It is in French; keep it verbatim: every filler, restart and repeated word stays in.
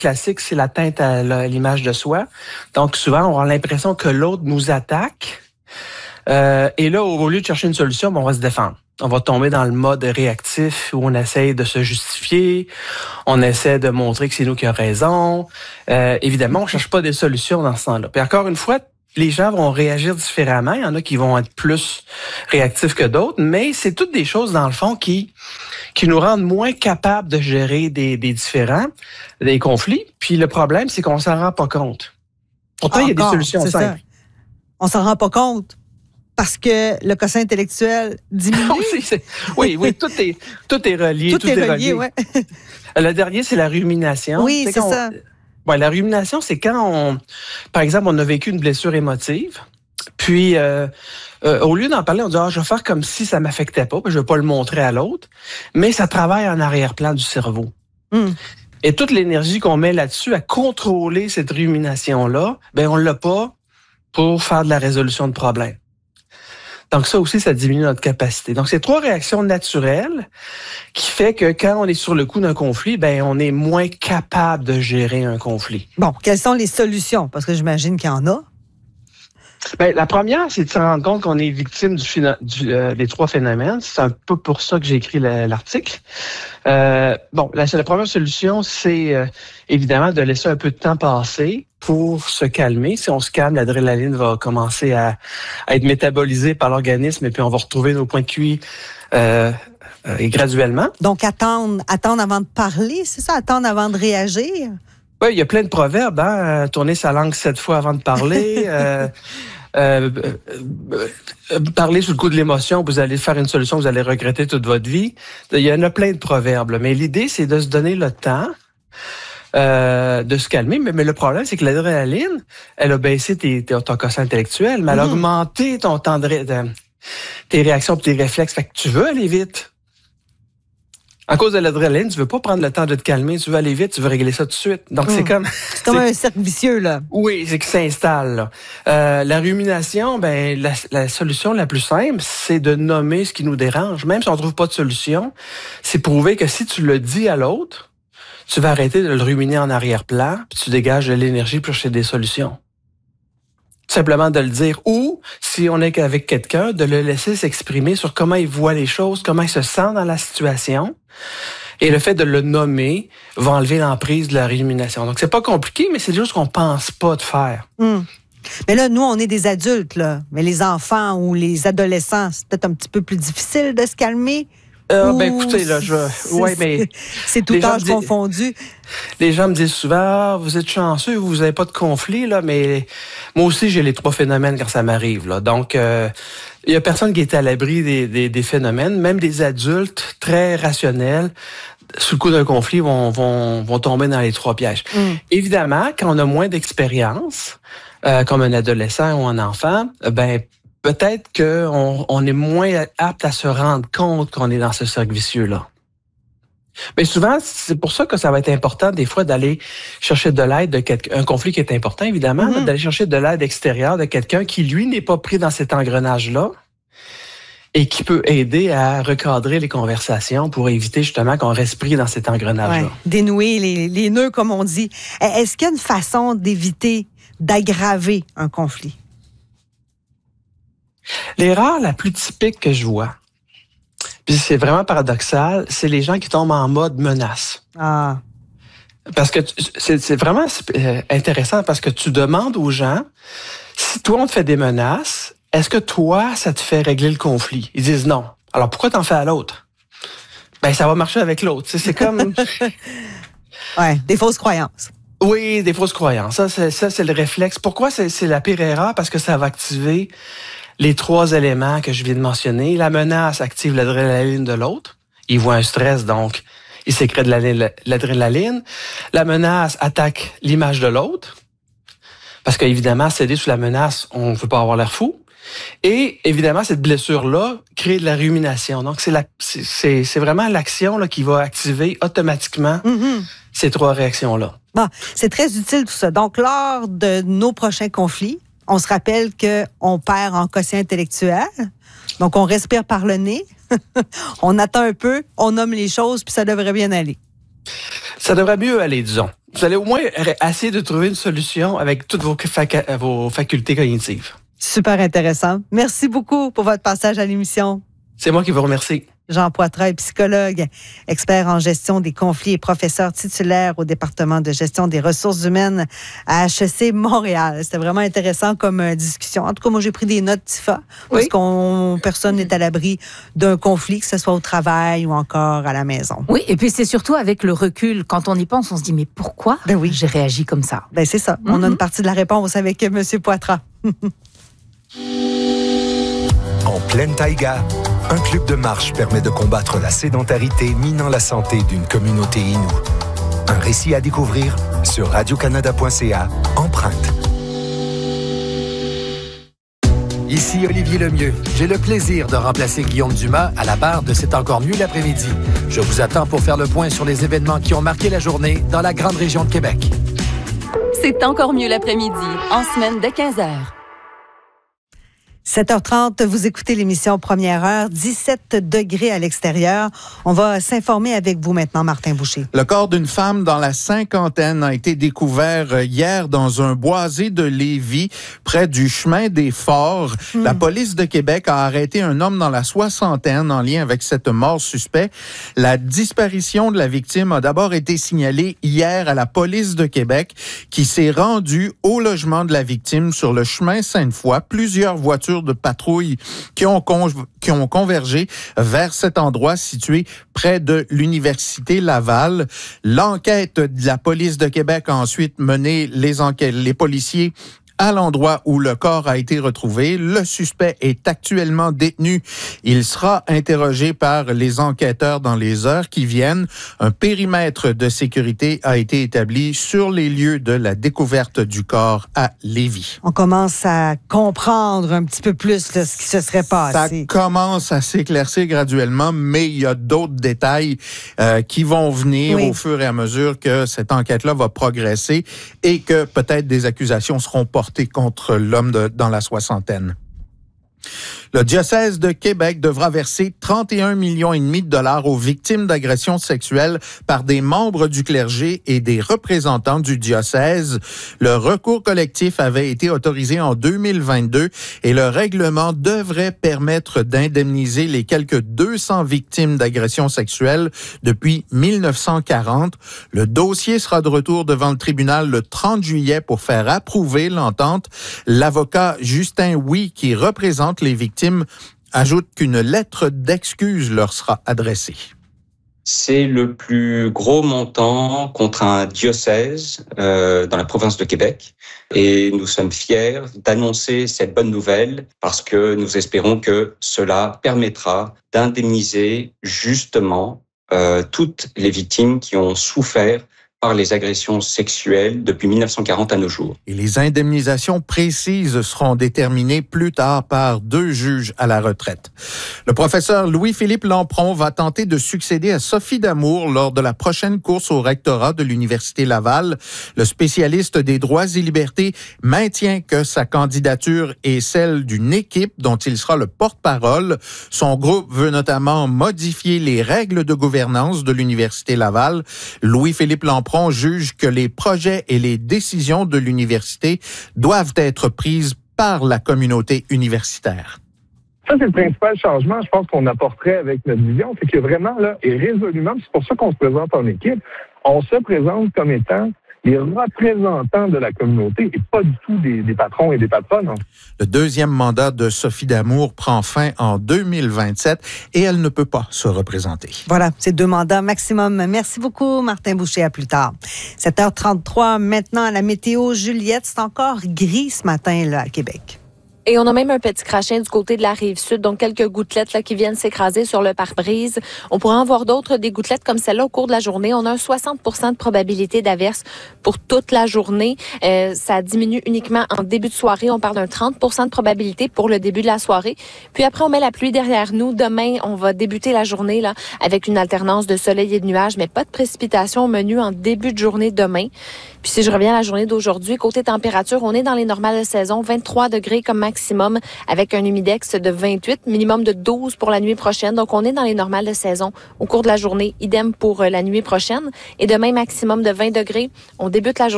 classique, c'est l'atteinte à l'image de soi. Donc, souvent, on a l'impression que l'autre nous attaque. Euh, et là, au lieu de chercher une solution, on va se défendre. On va tomber dans le mode réactif où on essaye de se justifier, on essaie de montrer que c'est nous qui avons raison. Euh, évidemment, on ne cherche pas des solutions dans ce temps-là. Puis encore une fois, les gens vont réagir différemment. Il y en a qui vont être plus réactifs que d'autres, mais c'est toutes des choses, dans le fond, qui qui nous rendent moins capables de gérer des, des différends, des conflits. Puis le problème, c'est qu'on s'en rend pas compte. Pourtant, il y a des solutions simples. Ça. On s'en rend pas compte. Parce que le quotient intellectuel diminue. oui, c'est, oui, oui, tout est, tout est relié. Tout, tout est, est relié, relié. ouais. Le dernier, c'est la rumination. Oui, c'est, c'est ça. Ouais, la rumination, c'est quand on, par exemple, on a vécu une blessure émotive, puis euh, euh, au lieu d'en parler, on dit ah, je vais faire comme si ça m'affectait pas, puis je vais pas le montrer à l'autre, mais ça travaille en arrière-plan du cerveau. Mm. Et toute l'énergie qu'on met là-dessus à contrôler cette rumination-là, ben on l'a pas pour faire de la résolution de problèmes. Donc ça aussi, ça diminue notre capacité. Donc c'est trois réactions naturelles qui fait que quand on est sur le coup d'un conflit, ben on est moins capable de gérer un conflit. Bon, quelles sont les solutions? Parce que j'imagine qu'il y en a. Ben, la première, c'est de se rendre compte qu'on est victime du, du, euh, des trois phénomènes. C'est un peu pour ça que j'ai écrit le, l'article. Euh, bon, la, la première solution, c'est euh, évidemment de laisser un peu de temps passer pour se calmer. Si on se calme, l'adrénaline va commencer à, à être métabolisée par l'organisme et puis on va retrouver nos points de Q I euh, euh, et graduellement. Donc, attendre, attendre avant de parler, c'est ça? Attendre avant de réagir? Oui, il y a plein de proverbes, hein? Tourner sa langue sept fois avant de parler. euh, euh, euh, euh, parler sous le coup de l'émotion, vous allez faire une solution, vous allez regretter toute votre vie. Il y en a plein de proverbes, là. Mais l'idée, c'est de se donner le temps euh, de se calmer. Mais, mais le problème, c'est que l'adrénaline, elle a baissé tes, tes, ton quotient intellectuel, mais elle a mmh. augmenté ton temps de, ré, de tes réactions et tes réflexes. Fait que tu veux aller vite. À cause de l'adrénaline, tu veux pas prendre le temps de te calmer, tu veux aller vite, tu veux régler ça tout de suite. Donc, mmh. c'est comme... C'est comme un cercle vicieux, là. Oui, c'est que ça s'installe, là. Euh, la rumination, ben, la, la solution la plus simple, c'est de nommer ce qui nous dérange. Même si on trouve pas de solution, c'est prouver que si tu le dis à l'autre, tu vas arrêter de le ruminer en arrière-plan, puis tu dégages de l'énergie pour chercher des solutions. Simplement de le dire. Ou, si on est avec quelqu'un, de le laisser s'exprimer sur comment il voit les choses, comment il se sent dans la situation. Et le fait de le nommer va enlever l'emprise de la rumination. Donc, c'est pas compliqué, mais c'est juste qu'on pense pas de faire. Mmh. Mais là, nous, on est des adultes, là. Mais les enfants ou les adolescents, c'est peut-être un petit peu plus difficile de se calmer. Euh, ben écoutez, là, je... Ouais, mais... C'est tout âge confondu. Les gens me disent souvent, ah, vous êtes chanceux, vous n'avez pas de conflit, là, mais moi aussi, j'ai les trois phénomènes quand ça m'arrive, là. Donc, euh, il y a personne qui est à l'abri des, des, des phénomènes, même des adultes très rationnels, sous le coup d'un conflit, vont, vont, vont tomber dans les trois pièges. Mm. Évidemment, quand on a moins d'expérience, euh, comme un adolescent ou un enfant, ben peut-être qu'on on est moins apte à se rendre compte qu'on est dans ce cercle vicieux-là. Mais souvent, c'est pour ça que ça va être important des fois d'aller chercher de l'aide de quelqu'un. Un conflit qui est important, évidemment, mm-hmm. d'aller chercher de l'aide extérieure de quelqu'un qui, lui, n'est pas pris dans cet engrenage-là et qui peut aider à recadrer les conversations pour éviter justement qu'on reste pris dans cet engrenage-là. Ouais, dénouer les, les nœuds, comme on dit. Est-ce qu'il y a une façon d'éviter d'aggraver un conflit? L'erreur la plus typique que je vois, puis c'est vraiment paradoxal, c'est les gens qui tombent en mode menace. Ah. Parce que c'est, c'est vraiment intéressant parce que tu demandes aux gens, si toi on te fait des menaces, est-ce que toi ça te fait régler le conflit? Ils disent non. Alors pourquoi t'en fais à l'autre? Ben ça va marcher avec l'autre. C'est, c'est comme... ouais, des fausses croyances. Oui, des fausses croyances. Ça, c'est, ça, c'est le réflexe. Pourquoi c'est, c'est la pire erreur? Parce que ça va activer les trois éléments que je viens de mentionner. La menace active l'adrénaline de l'autre. Il voit un stress, donc il sécrète de l'adrénaline. La menace attaque l'image de l'autre. Parce qu'évidemment, céder sous la menace, on ne veut pas avoir l'air fou. Et évidemment, cette blessure-là crée de la rumination. Donc, c'est, la, c'est, c'est, c'est vraiment l'action là, qui va activer automatiquement mm-hmm. ces trois réactions-là. Bon, c'est très utile tout ça. Donc, lors de nos prochains conflits, on se rappelle qu'on perd en quotient intellectuel. Donc, on respire par le nez. On attend un peu, on nomme les choses, puis ça devrait bien aller. Ça devrait mieux aller, disons. Vous allez au moins essayer de trouver une solution avec toutes vos, fac- vos facultés cognitives. Super intéressant. Merci beaucoup pour votre passage à l'émission. C'est moi qui vous remercie. Jean Poitras, psychologue, expert en gestion des conflits et professeur titulaire au département de gestion des ressources humaines à H E C Montréal. C'était vraiment intéressant comme euh, discussion. En tout cas, moi, j'ai pris des notes, Tifa, parce oui. qu'on personne n'est à l'abri d'un conflit, que ce soit au travail ou encore à la maison. Oui, et puis c'est surtout avec le recul. Quand on y pense, on se dit, mais pourquoi ben oui. j'ai réagi comme ça? Ben c'est ça. Mm-hmm. On a une partie de la réponse avec M. Poitras. En pleine taïga, un club de marche permet de combattre la sédentarité minant la santé d'une communauté inoue. Un récit à découvrir sur radio canada point c a, Empreinte. Ici Olivier Lemieux. J'ai le plaisir de remplacer Guillaume Dumas à la barre de C'est encore mieux l'après-midi. Je vous attends pour faire le point sur les événements qui ont marqué la journée dans la grande région de Québec. C'est encore mieux l'après-midi, en semaine dès quinze heures. sept heures trente, vous écoutez l'émission Première heure, dix-sept degrés à l'extérieur. On va s'informer avec vous maintenant, Martin Boucher. Le corps d'une femme dans la cinquantaine a été découvert hier dans un boisé de Lévis, près du chemin des Forts. Mmh. La police de Québec a arrêté un homme dans la soixantaine en lien avec cette mort suspecte. La disparition de la victime a d'abord été signalée hier à la police de Québec, qui s'est rendue au logement de la victime sur le chemin Sainte-Foy. Plusieurs voitures de patrouille qui ont, con- qui ont convergé vers cet endroit situé près de l'Université Laval. L'enquête de la police de Québec a ensuite mené les enquêtes, les policiers à l'endroit où le corps a été retrouvé. Le suspect est actuellement détenu. Il sera interrogé par les enquêteurs dans les heures qui viennent. Un périmètre de sécurité a été établi sur les lieux de la découverte du corps à Lévis. On commence à comprendre un petit peu plus là, ce qui se serait passé. Ça commence à s'éclaircir graduellement, mais il y a d'autres détails euh, qui vont venir oui. au fur et à mesure que cette enquête-là va progresser et que peut-être des accusations seront portées contre l'homme de, dans la soixantaine. Le diocèse de Québec devra verser trente et un millions et demi de dollars aux victimes d'agressions sexuelles par des membres du clergé et des représentants du diocèse. Le recours collectif avait été autorisé en deux mille vingt-deux et le règlement devrait permettre d'indemniser les quelques deux cents victimes d'agressions sexuelles depuis mille neuf cent quarante. Le dossier sera de retour devant le tribunal le trente juillet pour faire approuver l'entente. L'avocat Justin Huy, qui représente les victimes, ajoute qu'une lettre d'excuse leur sera adressée. C'est le plus gros montant contre un diocèse euh, dans la province de Québec. Et nous sommes fiers d'annoncer cette bonne nouvelle parce que nous espérons que cela permettra d'indemniser justement euh, toutes les victimes qui ont souffert par les agressions sexuelles depuis mille neuf cent quarante à nos jours. Et les indemnisations précises seront déterminées plus tard par deux juges à la retraite. Le professeur Louis-Philippe Lampron va tenter de succéder à Sophie Damour lors de la prochaine course au rectorat de l'Université Laval. Le spécialiste des droits et libertés maintient que sa candidature est celle d'une équipe dont il sera le porte-parole. Son groupe veut notamment modifier les règles de gouvernance de l'Université Laval. Louis-Philippe Lampron juge que les projets et les décisions de l'université doivent être prises par la communauté universitaire. Ça, c'est le principal changement, je pense, qu'on apporterait avec notre vision. C'est que vraiment, là, et résolument, c'est pour ça qu'on se présente en équipe, on se présente comme étant les représentants de la communauté et pas du tout des, des patrons et des patronnes. Hein. Le deuxième mandat de Sophie Damour prend fin en deux mille vingt-sept et elle ne peut pas se représenter. Voilà, c'est deux mandats maximum. Merci beaucoup, Martin Boucher. À plus tard. sept heures trente-trois, maintenant à la météo. Juliette, c'est encore gris ce matin là, à Québec. Et on a même un petit crachin du côté de la Rive-Sud, donc quelques gouttelettes là, qui viennent s'écraser sur le pare-brise. On pourrait en voir d'autres, des gouttelettes comme celle-là au cours de la journée. On a un soixante pour cent de probabilité d'averse pour toute la journée. Euh, ça diminue uniquement en début de soirée. On parle d'un trente pour cent de probabilité pour le début de la soirée. Puis après, on met la pluie derrière nous. Demain, on va débuter la journée là avec une alternance de soleil et de nuages, mais pas de précipitations au menu en début de journée demain. Puis si je reviens à la journée d'aujourd'hui, côté température, on est dans les normales de saison, vingt-trois degrés comme maximum avec un humidex de vingt-huit, minimum de douze pour la nuit prochaine. Donc on est dans les normales de saison au cours de la journée, idem pour la nuit prochaine. Et demain, maximum de vingt degrés. On débute la journée